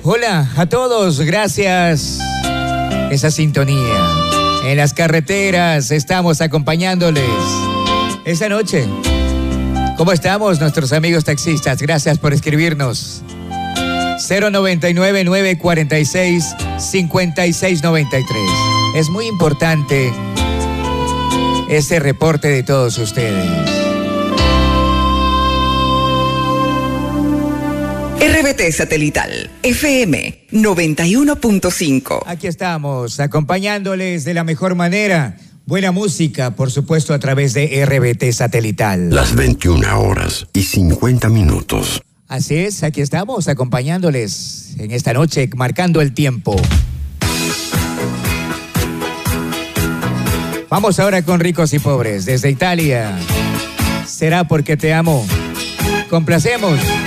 Hola a todos, gracias. Esa sintonía. En las carreteras estamos acompañándoles esta noche. ¿Cómo estamos, nuestros amigos taxistas? Gracias por escribirnos. 099-946-5693. Es muy importante este reporte de todos ustedes. RBT Satelital, FM 91.5. Aquí estamos, acompañándoles de la mejor manera. Buena música, por supuesto, a través de RBT Satelital. Las 21:50. Así es, aquí estamos, acompañándoles en esta noche, marcando el tiempo. Vamos ahora con Ricos y Pobres, desde Italia. Será porque te amo. Complacemos.